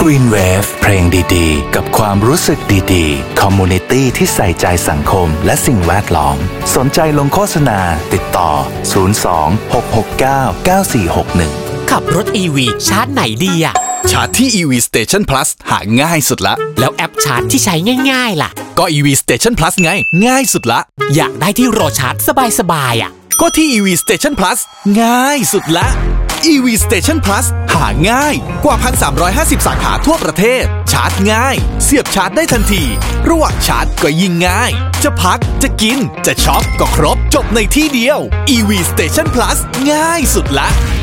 Green Wave เพลงดีๆกับความรู้สึกดีๆ Community ที่ใส่ใจสังคมและสิ่งแวดล้อมสนใจลงโฆษณาติดต่อ02-669-9461 ขับรถ EV ชาร์จไหนดีอะชาร์จที่ EV Station Plus หาง่ายสุดละแล้วแอปชาร์จที่ใช้ง่ายๆล่ะก็ EV Station Plus ไงง่ายสุดละอยากได้ที่รอชาร์จสบายๆอะก็ที่ EV Station Plus ง่ายสุดละ EV Station Plus หาง่ายกว่า 1,350 สาขาทั่วประเทศชาร์จง่ายเสียบชาร์จได้ทันทีระหว่างชาร์จก็ยิ่งง่ายจะพักจะกินจะช็อปก็ครบจบในที่เดียว EV Station Plus ง่ายสุดละ